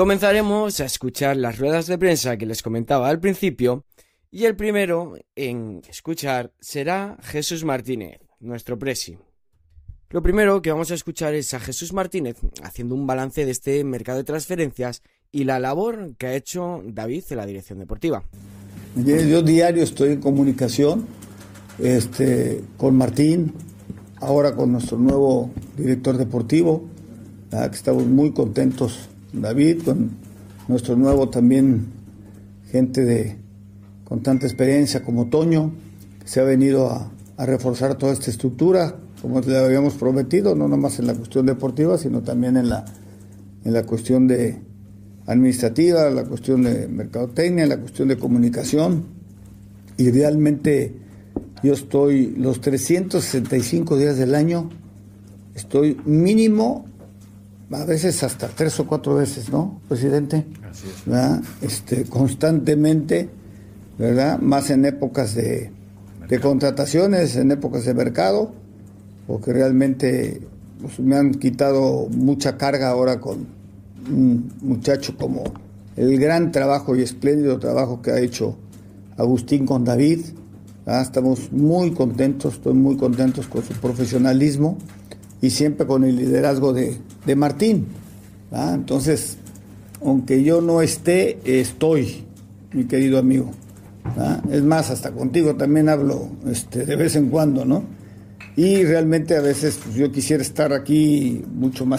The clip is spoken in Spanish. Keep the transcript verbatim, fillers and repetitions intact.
comenzaremos a escuchar las ruedas de prensa que les comentaba al principio, y el primero en escuchar será Jesús Martínez, nuestro presi. Lo primero que vamos a escuchar es a Jesús Martínez haciendo un balance de este mercado de transferencias y la labor que ha hecho David en la dirección deportiva. Yo diario estoy en comunicación este, con Martín, ahora con nuestro nuevo director deportivo, ¿verdad? Que estamos muy contentos, David, con nuestro nuevo también gente de con tanta experiencia como Toño, que se ha venido a, a reforzar toda esta estructura, como le habíamos prometido, no nomás en la cuestión deportiva, sino también en la, en la cuestión de administrativa, la cuestión de mercadotecnia, la cuestión de comunicación. Y realmente yo estoy los trescientos sesenta y cinco días del año, estoy mínimo, a veces hasta tres o cuatro veces, ¿no, presidente? Así es. ¿Verdad? Este, constantemente, ¿verdad? Más en épocas de, de contrataciones, en épocas de mercado, porque realmente pues, me han quitado mucha carga ahora con un muchacho como el gran trabajo y espléndido trabajo que ha hecho Agustín con David. ¿Verdad? Estamos muy contentos, estoy muy contentos con su profesionalismo y siempre con el liderazgo de, de Martín. ¿Verdad? Entonces, aunque yo no esté, estoy, mi querido amigo. ¿Verdad? Es más, hasta contigo también hablo este, de vez en cuando, ¿no? Y realmente a veces pues, yo quisiera estar aquí mucho más